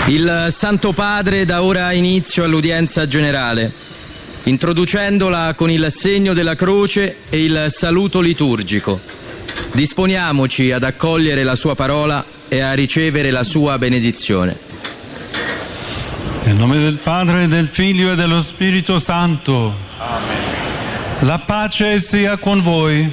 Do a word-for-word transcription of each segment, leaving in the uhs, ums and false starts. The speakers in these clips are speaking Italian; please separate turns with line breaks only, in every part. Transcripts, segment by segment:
Il Santo Padre dà ora inizio all'udienza generale, introducendola con il segno della croce e il saluto liturgico. Disponiamoci ad accogliere la sua parola e a ricevere la sua benedizione.
Nel nome del Padre, del Figlio e dello Spirito Santo.
Amen.
La pace sia con voi.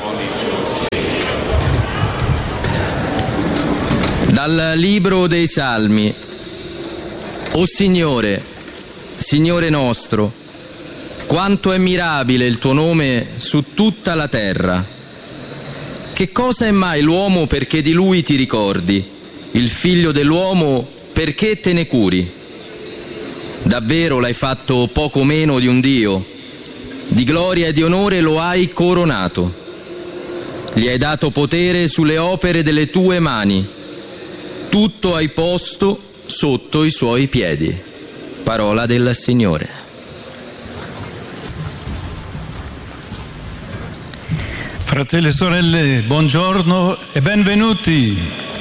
Dal Libro dei Salmi. O Signore, Signore nostro, quanto è mirabile il tuo nome su tutta la terra. Che cosa è mai l'uomo perché di lui ti ricordi, il figlio dell'uomo perché te ne curi? Davvero l'hai fatto poco meno di un Dio, di gloria e di onore lo hai coronato. Gli hai dato potere sulle opere delle tue mani, tutto hai posto sotto i suoi piedi. Parola del Signore.
Fratelli e sorelle, buongiorno e benvenuti.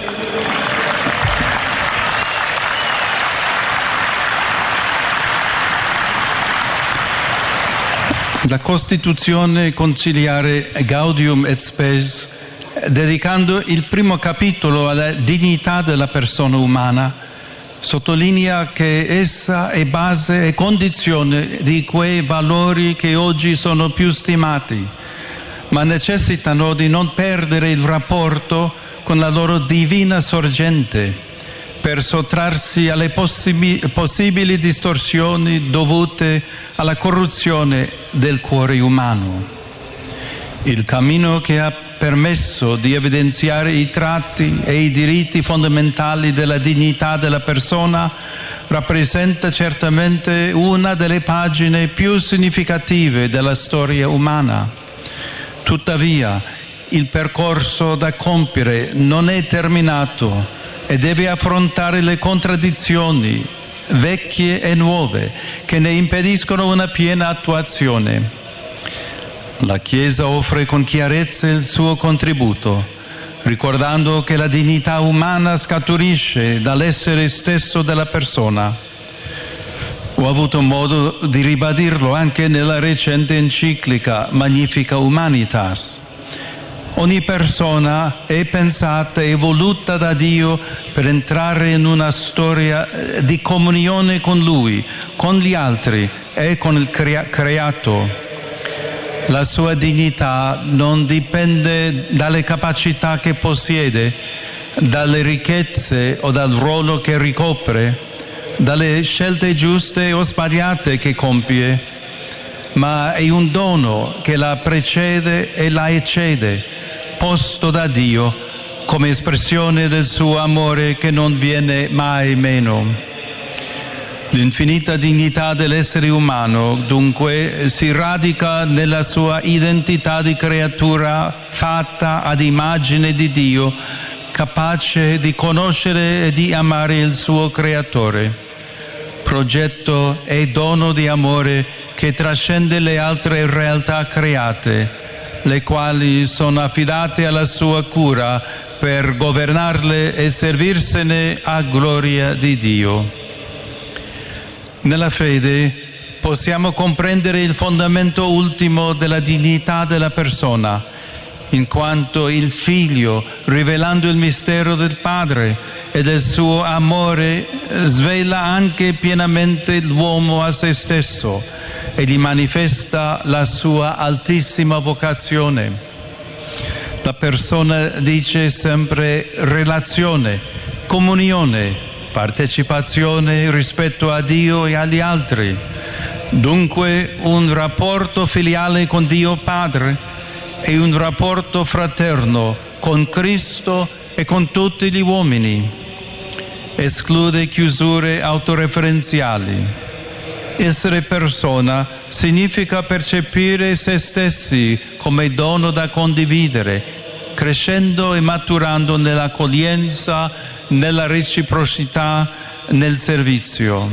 La Costituzione conciliare Gaudium et Spes, dedicando il primo capitolo alla dignità della persona umana, sottolinea che essa è base e condizione di quei valori che oggi sono più stimati, ma necessitano di non perdere il rapporto con la loro divina sorgente per sottrarsi alle possibi- possibili distorsioni dovute alla corruzione del cuore umano. Il cammino che ha permesso di evidenziare i tratti e i diritti fondamentali della dignità della persona rappresenta certamente una delle pagine più significative della storia umana. Tuttavia, il percorso da compiere non è terminato e deve affrontare le contraddizioni vecchie e nuove che ne impediscono una piena attuazione. La Chiesa offre con chiarezza il suo contributo, ricordando che la dignità umana scaturisce dall'essere stesso della persona. Ho avuto modo di ribadirlo anche nella recente enciclica Magnificat Humanitas. Ogni persona è pensata e voluta da Dio per entrare in una storia di comunione con Lui, con gli altri e con il crea- creato. La sua dignità non dipende dalle capacità che possiede, dalle ricchezze o dal ruolo che ricopre, dalle scelte giuste o sbagliate che compie, ma è un dono che la precede e la eccede, posto da Dio come espressione del suo amore che non viene mai meno. L'infinita dignità dell'essere umano, dunque, si radica nella sua identità di creatura fatta ad immagine di Dio, capace di conoscere e di amare il suo creatore. Progetto e dono di amore che trascende le altre realtà create, le quali sono affidate alla sua cura per governarle e servirsene a gloria di Dio. Nella fede possiamo comprendere il fondamento ultimo della dignità della persona, in quanto il Figlio, rivelando il mistero del Padre e del suo amore, svela anche pienamente l'uomo a se stesso e gli manifesta la sua altissima vocazione. La persona dice sempre relazione, comunione, partecipazione rispetto a Dio e agli altri. Dunque un rapporto filiale con Dio Padre e un rapporto fraterno con Cristo e con tutti gli uomini. Esclude chiusure autoreferenziali. Essere persona significa percepire se stessi come dono da condividere, crescendo e maturando nell'accoglienza, nella reciprocità, nel servizio.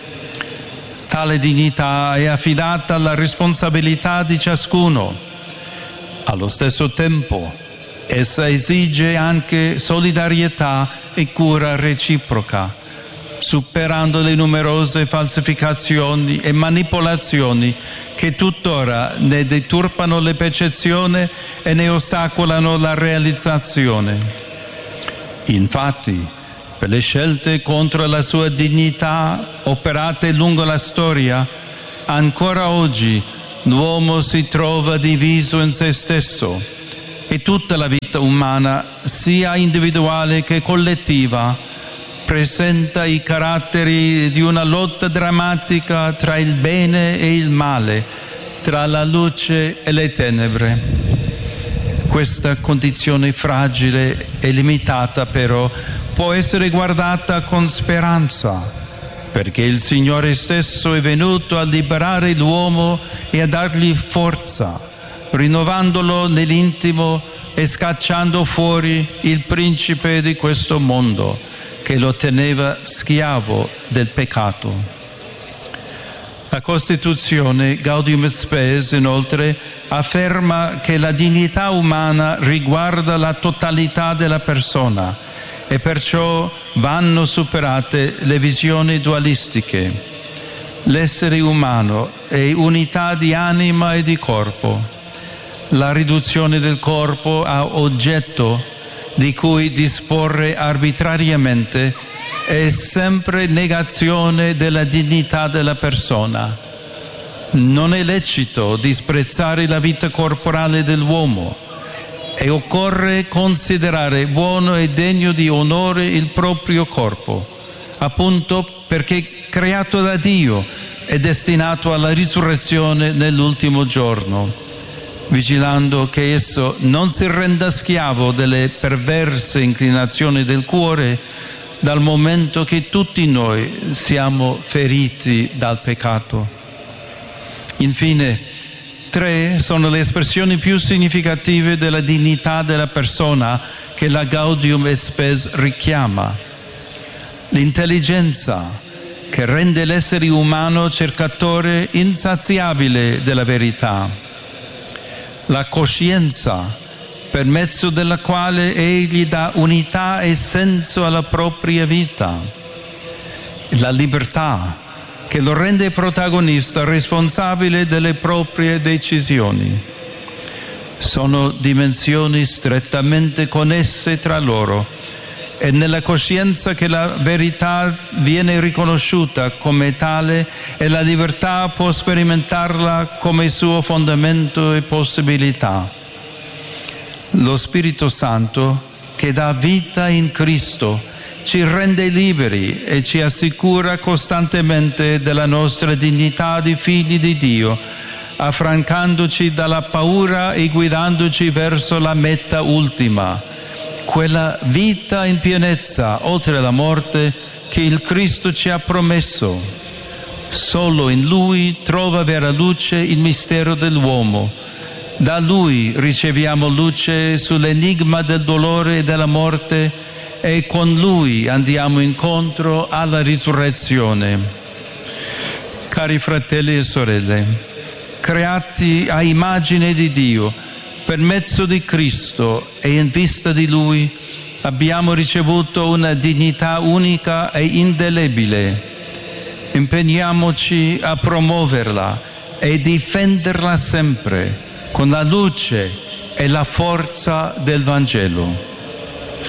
Tale dignità è affidata alla responsabilità di ciascuno. Allo stesso tempo, essa esige anche solidarietà e cura reciproca, superando le numerose falsificazioni e manipolazioni che tuttora ne deturpano la percezione e ne ostacolano la realizzazione. Infatti, per le scelte contro la sua dignità operate lungo la storia, ancora oggi l'uomo si trova diviso in se stesso e tutta la vita umana, sia individuale che collettiva, presenta i caratteri di una lotta drammatica tra il bene e il male, tra la luce e le tenebre. Questa condizione fragile e limitata, però, può essere guardata con speranza, perché il Signore stesso è venuto a liberare l'uomo e a dargli forza, rinnovandolo nell'intimo e scacciando fuori il principe di questo mondo, che lo teneva schiavo del peccato. La Costituzione Gaudium et Spes, inoltre, afferma che la dignità umana riguarda la totalità della persona e perciò vanno superate le visioni dualistiche. L'essere umano è unità di anima e di corpo. La riduzione del corpo a oggetto di cui disporre arbitrariamente è sempre negazione della dignità della persona. Non è lecito disprezzare la vita corporale dell'uomo e occorre considerare buono e degno di onore il proprio corpo, appunto perché creato da Dio e destinato alla risurrezione nell'ultimo giorno, vigilando che esso non si renda schiavo delle perverse inclinazioni del cuore, dal momento che tutti noi siamo feriti dal peccato. Infine, tre sono le espressioni più significative della dignità della persona che la Gaudium et Spes richiama. L'intelligenza, che rende l'essere umano cercatore insaziabile della verità. La coscienza, per mezzo della quale egli dà unità e senso alla propria vita. La libertà, che lo rende protagonista responsabile delle proprie decisioni. Sono dimensioni strettamente connesse tra loro e nella coscienza che la verità viene riconosciuta come tale e la libertà può sperimentarla come suo fondamento e possibilità. Lo Spirito Santo, che dà vita in Cristo, ci rende liberi e ci assicura costantemente della nostra dignità di figli di Dio, affrancandoci dalla paura e guidandoci verso la meta ultima, quella vita in pienezza oltre la morte che il Cristo ci ha promesso. Solo in Lui trova vera luce il mistero dell'uomo. Da Lui riceviamo luce sull'enigma del dolore e della morte e con Lui andiamo incontro alla risurrezione. Cari fratelli e sorelle, creati a immagine di Dio, per mezzo di Cristo e in vista di Lui abbiamo ricevuto una dignità unica e indelebile. Impegniamoci a promuoverla e difenderla sempre con la luce e la forza del Vangelo.